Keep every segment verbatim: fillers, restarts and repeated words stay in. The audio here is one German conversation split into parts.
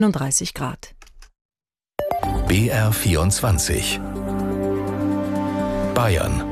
einunddreißig Grad. B R vierundzwanzig Bayern.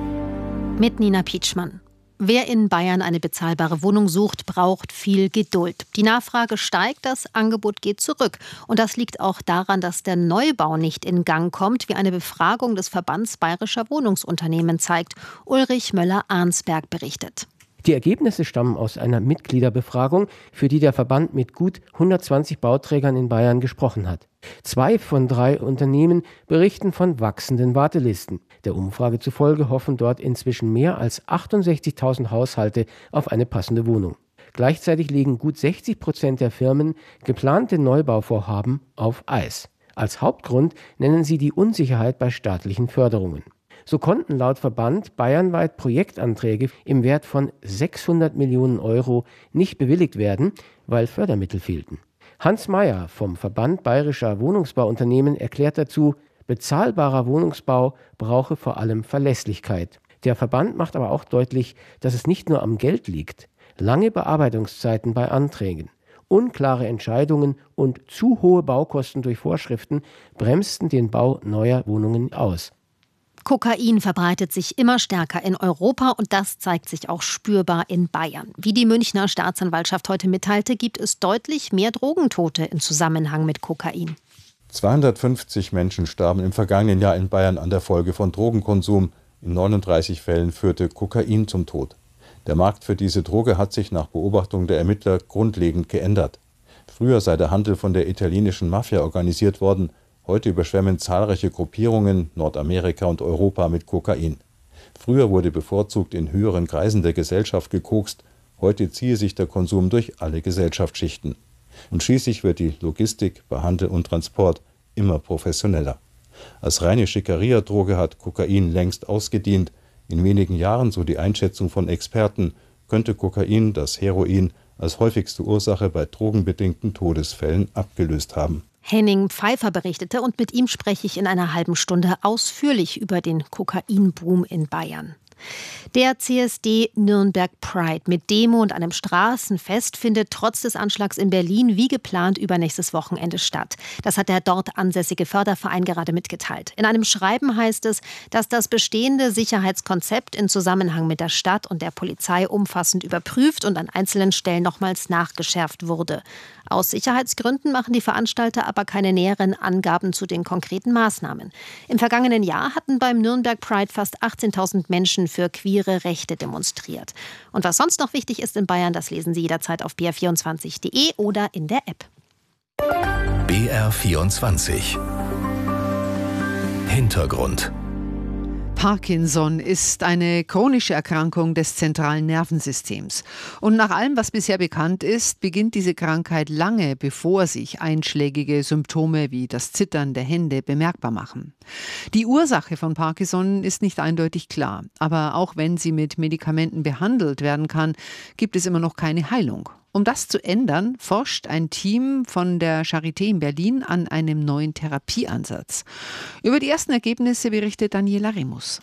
Mit Nina Pietschmann. Wer in Bayern eine bezahlbare Wohnung sucht, braucht viel Geduld. Die Nachfrage steigt, das Angebot geht zurück. Und das liegt auch daran, dass der Neubau nicht in Gang kommt, wie eine Befragung des Verbands Bayerischer Wohnungsunternehmen zeigt. Ulrich Möller-Arnsberg berichtet. Die Ergebnisse stammen aus einer Mitgliederbefragung, für die der Verband mit gut hundertzwanzig Bauträgern in Bayern gesprochen hat. Zwei von drei Unternehmen berichten von wachsenden Wartelisten. Der Umfrage zufolge hoffen dort inzwischen mehr als achtundsechzigtausend Haushalte auf eine passende Wohnung. Gleichzeitig legen gut sechzig Prozent der Firmen geplante Neubauvorhaben auf Eis. Als Hauptgrund nennen sie die Unsicherheit bei staatlichen Förderungen. So konnten laut Verband bayernweit Projektanträge im Wert von sechshundert Millionen Euro nicht bewilligt werden, weil Fördermittel fehlten. Hans Mayer vom Verband Bayerischer Wohnungsbauunternehmen erklärt dazu, bezahlbarer Wohnungsbau brauche vor allem Verlässlichkeit. Der Verband macht aber auch deutlich, dass es nicht nur am Geld liegt. Lange Bearbeitungszeiten bei Anträgen, unklare Entscheidungen und zu hohe Baukosten durch Vorschriften bremsten den Bau neuer Wohnungen aus. Kokain verbreitet sich immer stärker in Europa und das zeigt sich auch spürbar in Bayern. Wie die Münchner Staatsanwaltschaft heute mitteilte, gibt es deutlich mehr Drogentote im Zusammenhang mit Kokain. zweihundertfünfzig Menschen starben im vergangenen Jahr in Bayern an der Folge von Drogenkonsum. In neununddreißig Fällen führte Kokain zum Tod. Der Markt für diese Droge hat sich nach Beobachtung der Ermittler grundlegend geändert. Früher sei der Handel von der italienischen Mafia organisiert worden. Heute überschwemmen zahlreiche Gruppierungen Nordamerika und Europa mit Kokain. Früher wurde bevorzugt in höheren Kreisen der Gesellschaft gekokst. Heute ziehe sich der Konsum durch alle Gesellschaftsschichten. Und schließlich wird die Logistik bei Handel und Transport immer professioneller. Als reine Schickeria-Droge hat Kokain längst ausgedient. In wenigen Jahren, so die Einschätzung von Experten, könnte Kokain das Heroin als häufigste Ursache bei drogenbedingten Todesfällen abgelöst haben. Henning Pfeiffer berichtete und mit ihm spreche ich in einer halben Stunde ausführlich über den Kokainboom in Bayern. Der C S D Nürnberg Pride mit Demo und einem Straßenfest findet trotz des Anschlags in Berlin wie geplant übernächstes Wochenende statt. Das hat der dort ansässige Förderverein gerade mitgeteilt. In einem Schreiben heißt es, dass das bestehende Sicherheitskonzept in Zusammenhang mit der Stadt und der Polizei umfassend überprüft und an einzelnen Stellen nochmals nachgeschärft wurde. Aus Sicherheitsgründen machen die Veranstalter aber keine näheren Angaben zu den konkreten Maßnahmen. Im vergangenen Jahr hatten beim Nürnberg Pride fast achtzehntausend Menschen für queere Rechte demonstriert. Und was sonst noch wichtig ist in Bayern, das lesen Sie jederzeit auf b r vierundzwanzig punkt d e oder in der App. B R vierundzwanzig Hintergrund. Parkinson ist eine chronische Erkrankung des zentralen Nervensystems. Und nach allem, was bisher bekannt ist, beginnt diese Krankheit lange, bevor sich einschlägige Symptome wie das Zittern der Hände bemerkbar machen. Die Ursache von Parkinson ist nicht eindeutig klar. Aber auch wenn sie mit Medikamenten behandelt werden kann, gibt es immer noch keine Heilung. Um das zu ändern, forscht ein Team von der Charité in Berlin an einem neuen Therapieansatz. Über die ersten Ergebnisse berichtet Daniela Remus.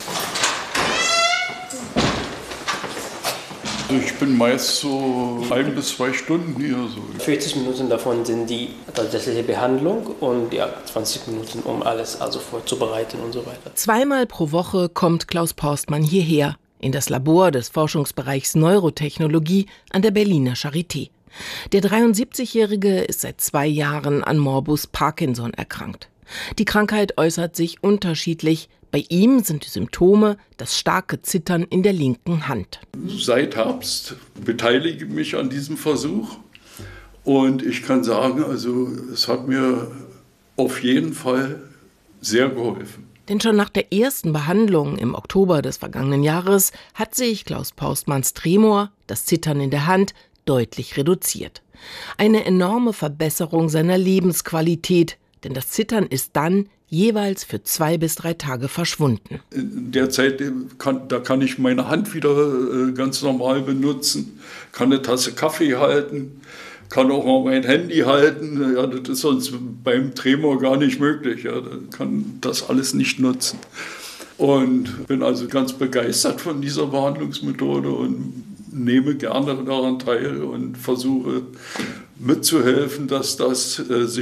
Ich bin meist so ein bis zwei Stunden hier. So. vierzig Minuten davon sind die tatsächliche Behandlung und ja, zwanzig Minuten, um alles also vorzubereiten und so weiter. Zweimal pro Woche kommt Klaus Porstmann hierher, in das Labor des Forschungsbereichs Neurotechnologie an der Berliner Charité. Der dreiundsiebzigjährige ist seit zwei Jahren an Morbus Parkinson erkrankt. Die Krankheit äußert sich unterschiedlich. Bei ihm sind die Symptome das starke Zittern in der linken Hand. Seit Herbst beteilige ich mich an diesem Versuch und ich kann sagen, also es hat mir auf jeden Fall sehr geholfen. Denn schon nach der ersten Behandlung im Oktober des vergangenen Jahres hat sich Klaus Porstmanns Tremor, das Zittern in der Hand, deutlich reduziert. Eine enorme Verbesserung seiner Lebensqualität, denn das Zittern ist dann jeweils für zwei bis drei Tage verschwunden. In der Zeit, kann, da kann ich meine Hand wieder äh, ganz normal benutzen, kann eine Tasse Kaffee halten, kann auch mal mein Handy halten. Ja, das ist sonst beim Tremor gar nicht möglich. Ja, da kann das alles nicht nutzen. Und bin also ganz begeistert von dieser Behandlungsmethode und nehme gerne daran teil und versuche mitzuhelfen, dass das äh, sich